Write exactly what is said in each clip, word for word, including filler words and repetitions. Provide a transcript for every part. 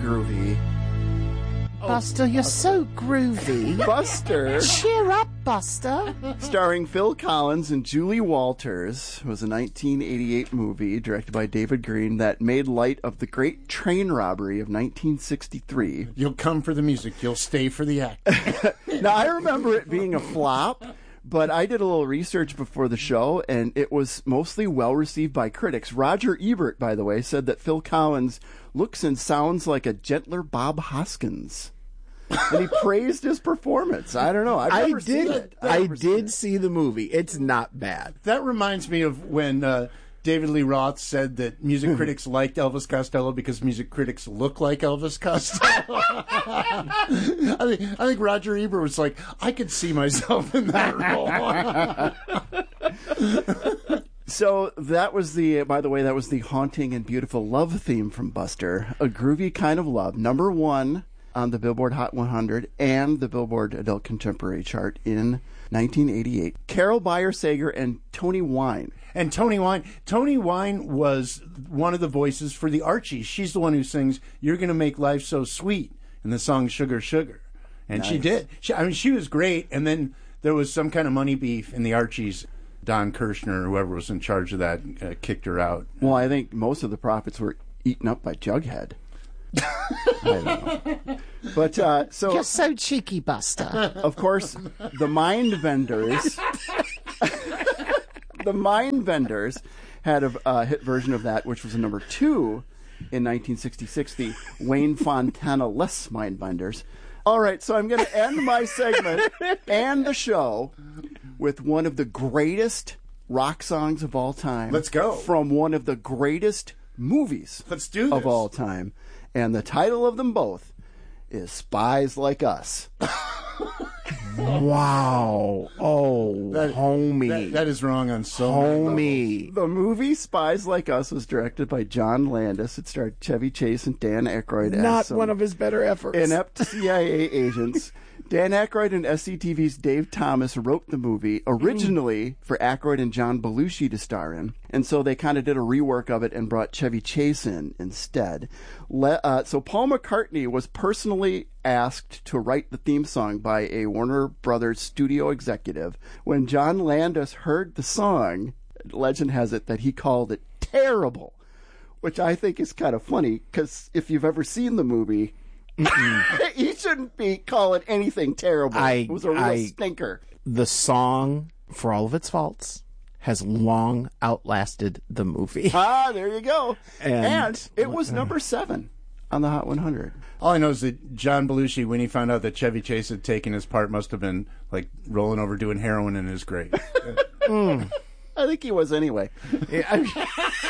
groovy. Buster, you're so groovy. Buster. Cheer up, Buster. Starring Phil Collins and Julie Walters, was a nineteen eighty-eight movie directed by David Green that made light of the great train robbery of nineteen sixty-three. You'll come for the music. You'll stay for the act. Now, I remember it being a flop, but I did a little research before the show, and it was mostly well-received by critics. Roger Ebert, by the way, said that Phil Collins looks and sounds like a gentler Bob Hoskins. And he praised his performance. I don't know. I've I never seen did. it. I Never seen did it. see the movie. It's not bad. That reminds me of when uh, David Lee Roth said that music critics liked Elvis Costello because music critics look like Elvis Costello. I think I think Roger Ebert was like, I could see myself in that role. So that was the, by the way, that was the haunting and beautiful love theme from Buster. A groovy kind of love. Number one on the Billboard Hot one hundred and the Billboard Adult Contemporary chart in nineteen eighty-eight. Carol Bayer Sager and Tony Wine. And Tony Wine, Tony Wine was one of the voices for the Archies. She's the one who sings "You're Gonna Make Life So Sweet" in the song "Sugar Sugar," and Nice. she did. She, I mean, she was great. And then there was some kind of money beef in the Archies. Don Kirshner, whoever was in charge of that, uh, kicked her out. Well, I think most of the profits were eaten up by Jughead. I don't know. But, uh, so... You're so cheeky, Buster. Of course, the Mind Vendors... the Mind Vendors had a uh, hit version of that, which was a number two in nineteen sixty-six, the Wayne Fontana-less Mind Vendors. All right, so I'm going to end my segment and the show with one of the greatest rock songs of all time. Let's go. From one of the greatest movies Let's do this. of all time. And the title of them both is Spies Like Us. Wow. Oh, That- homie. That, that is wrong on so many levels. homie. The movie Spies Like Us was directed by John Landis. It starred Chevy Chase and Dan Aykroyd as Not some one of his better efforts. inept C I A agents. Dan Aykroyd and S C T V's Dave Thomas wrote the movie originally for Aykroyd and John Belushi to star in, and so they kind of did a rework of it and brought Chevy Chase in instead. Le- uh, so Paul McCartney was personally asked to write the theme song by a Warner Brothers studio executive. When John Landis heard the song, legend has it that he called it terrible, which I think is kind of funny because if you've ever seen the movie, you shouldn't be calling anything terrible. I- it was a real I- stinker. The song, for all of its faults, has long outlasted the movie. Ah, there you go. And- And, it was number seven on the Hot one hundred. All I know is that John Belushi, when he found out that Chevy Chase had taken his part, must have been like rolling over doing heroin in his grave. I think he was anyway. Yeah, I mean-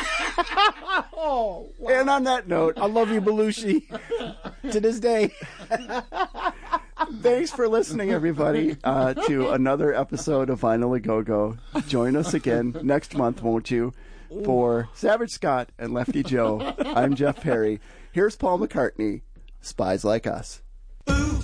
oh, wow. And on that note, I love you, Belushi, to this day. thanks for listening, everybody, uh, to another episode of Vinyl A Go-Go. Join us again next month, won't you? For Savage Scott and Lefty Joe, I'm Jeff Perry. Here's Paul McCartney, Spies Like Us.